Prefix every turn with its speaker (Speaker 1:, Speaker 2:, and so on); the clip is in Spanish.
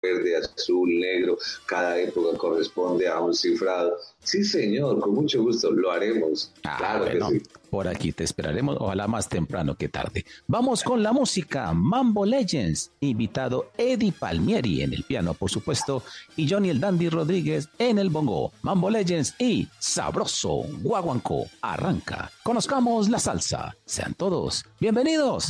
Speaker 1: verde, azul, negro, cada época corresponde a un cifrado. Sí, señor, con mucho gusto, lo haremos. Claro
Speaker 2: Bueno,
Speaker 1: que sí.
Speaker 2: por aquí te esperaremos, ojalá más temprano que tarde. Vamos con la música, Mambo Legends, invitado Eddie Palmieri en el piano, por supuesto, y Johnny el Dandy Rodríguez en el bongo. Mambo Legends y Sabroso Guaguancó arranca. Conozcamos la salsa. Sean todos bienvenidos.